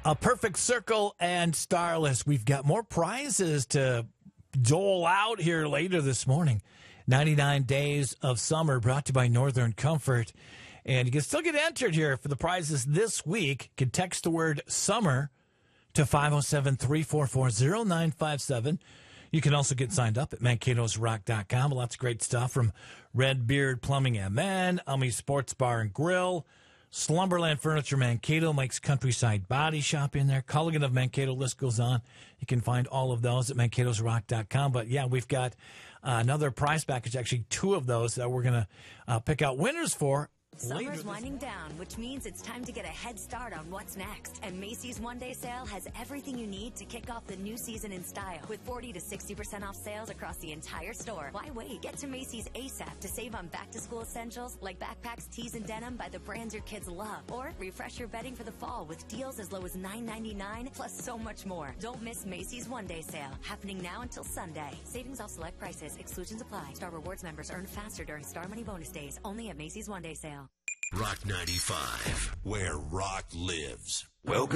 A perfect circle and starless. We've got more prizes to dole out here later this morning. 99 Days of Summer brought to you by Northern Comfort. And you can still get entered here for the prizes this week. You can text the word summer to 507-344-0957. You can also get signed up at mankatosrock.com. Lots of great stuff from Redbeard Plumbing MN, Ummy Sports Bar and Grill, Slumberland Furniture Mankato makes Countryside Body Shop in there. Culligan of Mankato, list goes on. You can find all of those at mankatosrock.com. But, yeah, we've got another prize package, actually two of those that we're going to pick out winners for. Summer's winding down, which means it's time to get a head start on what's next. And Macy's One-Day Sale has everything you need to kick off the new season in style. With 40 to 60% off sales across the entire store. Why wait? Get to Macy's ASAP to save on back-to-school essentials like backpacks, tees, and denim by the brands your kids love. Or refresh your bedding for the fall with deals as low as $9.99, plus so much more. Don't miss Macy's One-Day Sale, happening now until Sunday. Savings off select prices. Exclusions apply. Star Rewards members earn faster during Star Money bonus days. Only at Macy's One-Day Sale. Rock 95, where rock lives. Welcome